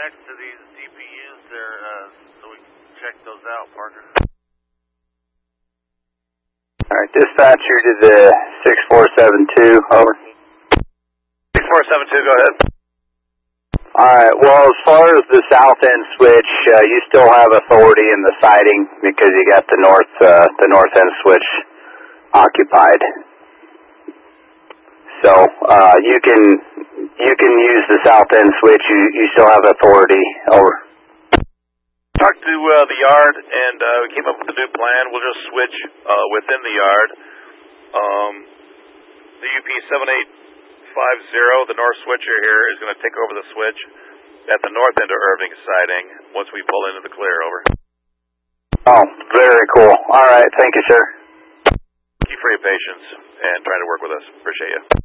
next to these DPUs there, so we can check those out, Parker. Alright, dispatcher to the 6472, over. 6472, go ahead. Alright, well, as far as the south end switch, you still have authority in the siding because you got the north end switch occupied. So, you can use the south end switch, you still have authority, over. Talked to the yard, and we came up with a new plan. We'll just switch within the yard. The UP7850, the north switcher here, is going to take over the switch at the north end of Irving siding once we pull into the clear, over. Oh, very cool. Alright, thank you, sir. Thank you for your patience and trying to work with us. Appreciate you.